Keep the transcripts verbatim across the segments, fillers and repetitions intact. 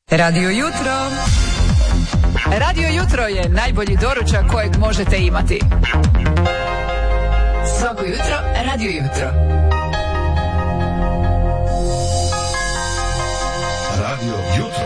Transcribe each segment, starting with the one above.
Radio Jutro. Radio Jutro je najbolji doručak kojeg možete imati. Svako jutro Radio Jutro. Radio Jutro.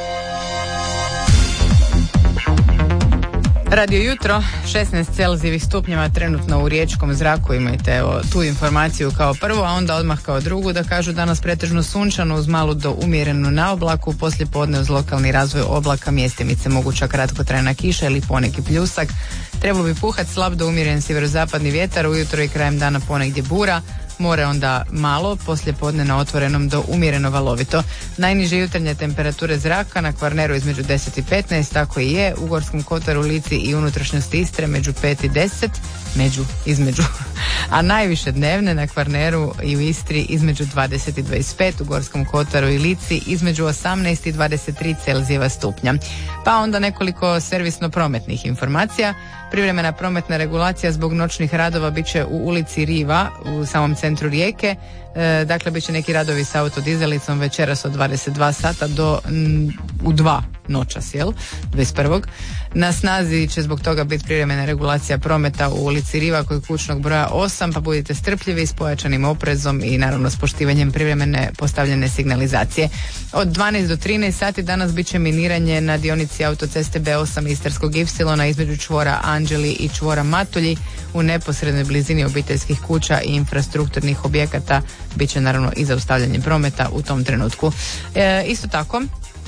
Radio Jutro, šesnaest Celzijevih stupnjeva trenutno u riječkom zraku, imajte evo, tu informaciju kao prvo, a onda odmah kao drugu da kažu danas pretežno sunčano uz malu do umjerenu na oblaku, poslije podne uz lokalni razvoj oblaka, mjestimice moguća kratkotrajna kiša ili poneki pljusak. Trebalo bi puhat slab do umjeren sjeverozapadni vjetar, ujutro i krajem dana ponegdje bura. More onda malo, poslije podne na otvorenom do umjereno valovito. Najniže jutarnje temperature zraka na Kvarneru između deset i petnaest, tako i je, u Gorskom kotaru, Lici i unutrašnjosti Istre među pet i deset, među, između, a najviše dnevne na Kvarneru i u Istri između dvadeset i dvadeset pet, u Gorskom kotaru i Lici između osamnaest i dvadeset tri Celzijeva stupnja. Pa onda nekoliko servisno-prometnih informacija. Privremena prometna regulacija zbog noćnih radova bit će u ulici Riva u samom centru Rijeke. E, dakle, bit će neki radovi sa autodizelicom večeras od dvadeset dva sata do m, u dva noćas, jel? dvadeset prvog Na snazi će zbog toga biti privremena regulacija prometa u ulici Riva kod kućnog broja osam, pa budite strpljivi s pojačanim oprezom i naravno s poštivanjem privremene postavljene signalizacije. Od dvanaest do trinaest sati danas bit će miniranje na dionici autoceste be osam Istarskog ipsilona između čvora Anđeli i čvora Matulji u neposrednoj blizini obiteljskih kuća i infrastrukturnih objekata. Bit će naravno i zaustavljanje prometa u tom trenutku. E, isto tako,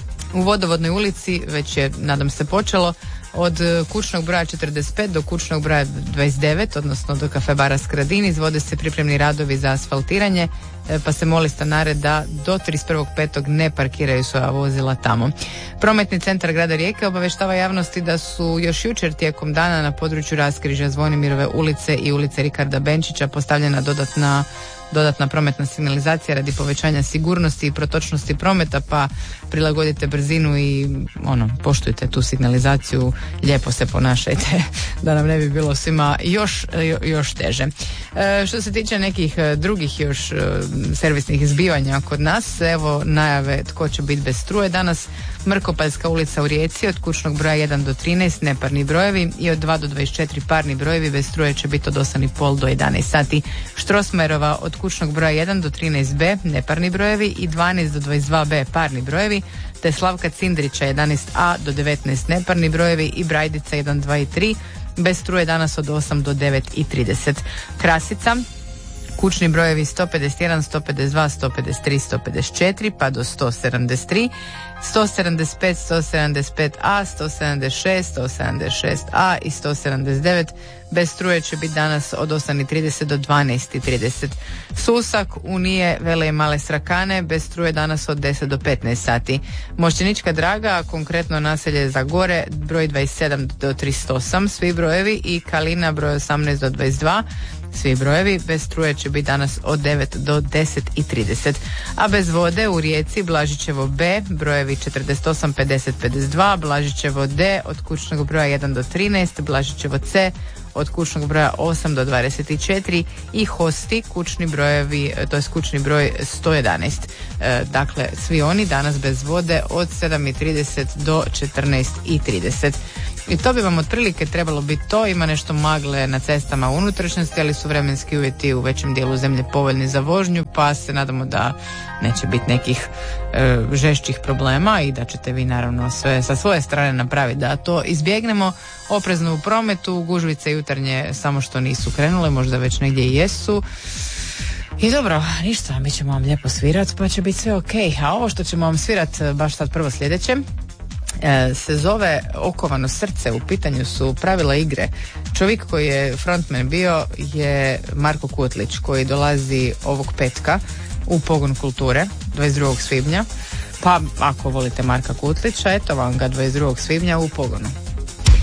u Vodovodnoj ulici već je, nadam se, počelo od kućnog broja četrdeset pet do kućnog broja dvadeset devet, odnosno do kafe bara Skradin, izvode se pripremni radovi za asfaltiranje, pa se moli stanare da do trideset prvog petog ne parkiraju svoja vozila tamo. Prometni centar grada Rijeke obavještava javnosti da su još jučer tijekom dana na području raskrižja Zvonimirove ulice i ulice Rikarda Benčića postavljena dodatna dodatna prometna signalizacija radi povećanja sigurnosti i protočnosti prometa, pa prilagodite brzinu i ono, poštujte tu signalizaciju, lijepo se ponašajte da nam ne bi bilo svima još, još teže. E, što se tiče nekih drugih još servisnih izbivanja kod nas, evo najave tko će biti bez struje danas. Mrkopaljska ulica u Rijeci od kućnog broja jedan do trinaest neparni brojevi i od dva do dvadeset četiri parni brojevi, bez struje će biti od osam i pol do jedanaest sati. Štrosmajerova od kućnog broja jedan do trinaest be neparni brojevi i dvanaest do dvadeset dva be parni brojevi, te Slavka Cindrića jedanaest a do devetnaest neparni brojevi i Brajdica jedan, dva i tri bez struje danas od osam do devet i trideset. Krasica, kućni brojevi sto pedeset jedan, sto pedeset dva, sto pedeset tri, sto pedeset četiri pa do sto sedamdeset tri, sto sedamdeset pet, sto sedamdeset pet a, sto sedamdeset šest, sto sedamdeset šest a i sto sedamdeset devet bez struje će biti danas od osam i trideset do dvanaest i trideset. Susak, Unije, Vele i Male Srakane bez struje danas od deset do petnaest sati. Mošćenička Draga, konkretno naselje Zagore, broj dvadeset sedam do trideset osam, svi brojevi, i Kalina broj osamnaest do dvadeset dva, svi brojevi, bez struje će biti danas od devet do deset i trideset. A bez vode u Rijeci Blažićevo B, brojevi četrdeset osam, pedeset, pedeset dva, Blažićevo D od kućnog broja jedan do trinaest, Blažićevo C od kućnog broja osam do dvadeset četiri i Hosti kućni brojevi, to je kućni broj sto jedanaest. E, dakle, svi oni danas bez vode od sedam i trideset do četrnaest i trideset. I to bi vam otprilike trebalo biti to. Ima nešto magle na cestama unutrašnjosti, ali su vremenski uvjeti u većem dijelu zemlje povoljni za vožnju, pa se nadamo da neće biti nekih e, žešćih problema i da ćete vi naravno sve sa svoje strane napraviti da to izbjegnemo. Oprezno u prometu, gužvice jutarnje samo što nisu krenule, možda već negdje i jesu. I dobro, ništa, mi ćemo vam lijepo svirati pa će biti sve ok. A ovo što ćemo vam svirati baš sad prvo sljedeće se zove Okovano srce. U pitanju su pravila igre. Čovjek koji je frontman bio je Marko Kutlić, koji dolazi ovog petka u Pogon kulture dvadeset drugog svibnja. Pa ako volite Marka Kutlića, eto vam ga dvadeset drugog svibnja u Pogonu.